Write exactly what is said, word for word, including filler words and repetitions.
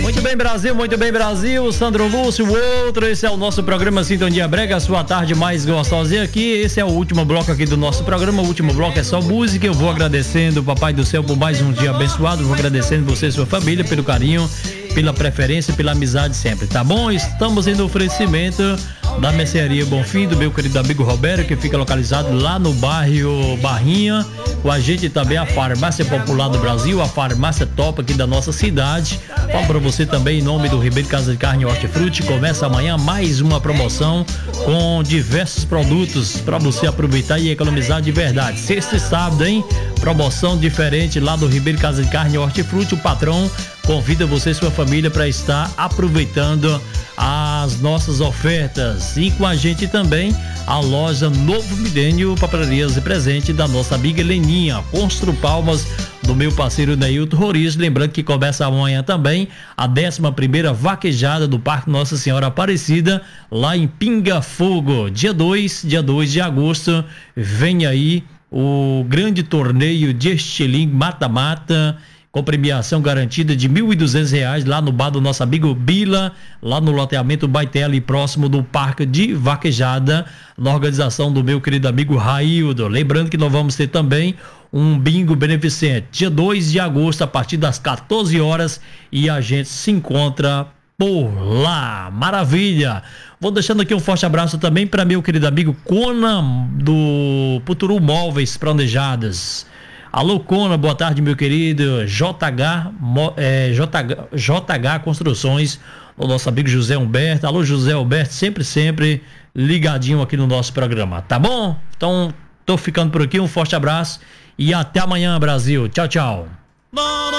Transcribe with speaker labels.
Speaker 1: Muito bem, Brasil, muito bem, Brasil. Sandro Lúcio, o outro. Esse é o nosso programa Sintonia Brega, a sua tarde mais gostosa. E aqui, esse é o último bloco aqui do nosso programa. O último bloco é só música. Eu vou agradecendo o Papai do Céu por mais um dia abençoado. Vou agradecendo você e sua família pelo carinho, pela preferência, pela amizade sempre, tá bom? Estamos em oferecimento da Mercearia Bonfim, do meu querido amigo Roberto, que fica localizado lá no bairro Barrinha. Com a gente também a Farmácia Popular do Brasil, a farmácia top aqui da nossa cidade. Falo para você também em nome do Ribeiro Casa de Carne e Hortifruti. Começa amanhã mais uma promoção com diversos produtos para você aproveitar e economizar de verdade. Sexta e sábado, hein? Promoção diferente lá do Ribeiro Casa de Carne e Hortifruti. O patrão convida você e sua família para estar aproveitando as nossas ofertas. E com a gente também a loja Novo Milênio, papelarias e presente da nossa amiga Leninha. Constru Palmas do meu parceiro Neilton Roriz. Lembrando que começa amanhã também a décima primeira vaquejada do Parque Nossa Senhora Aparecida, lá em Pinga Fogo. Dia dois, dia dois de agosto, vem aí o grande torneio de estilingue mata-mata, com premiação garantida de mil e duzentos reais lá no bar do nosso amigo Bila, lá no loteamento Baitela e próximo do Parque de Vaquejada, na organização do meu querido amigo Raildo. Lembrando que nós vamos ter também um bingo beneficente, dia dois de agosto, a partir das quatorze horas, e a gente se encontra por lá. Maravilha! Vou deixando aqui um forte abraço também para meu querido amigo Conan, do Puturu Móveis Planejadas. Alô, Cona, boa tarde, meu querido. J H, é, J H, J H Construções, o nosso amigo José Humberto. Alô, José Humberto, sempre, sempre ligadinho aqui no nosso programa, tá bom? Então, tô ficando por aqui, um forte abraço e até amanhã, Brasil. Tchau, tchau.